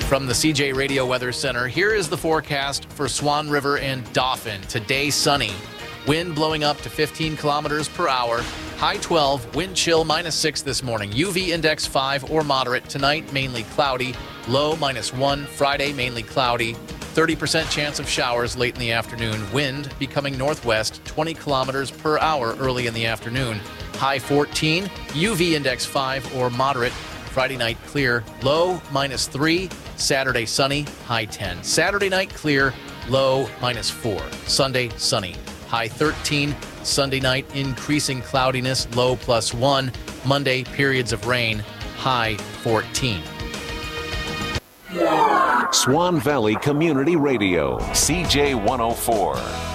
From the CJ Radio Weather Center, here is the forecast for Swan River and Dauphin. Today, sunny. Wind blowing up to 15 kilometers per hour. High 12, wind chill -6 this morning. UV index 5 or moderate. Tonight, mainly cloudy. Low -1. Friday, mainly cloudy. 30% chance of showers late in the afternoon. Wind becoming northwest, 20 kilometers per hour early in the afternoon. High 14, UV index 5 or moderate. Friday night clear, low -3. Saturday sunny, high 10. Saturday night clear, low -4. Sunday sunny, high 13. Sunday night increasing cloudiness, low +1. Monday periods of rain, high 14. Swan Valley Community Radio, CJ 104.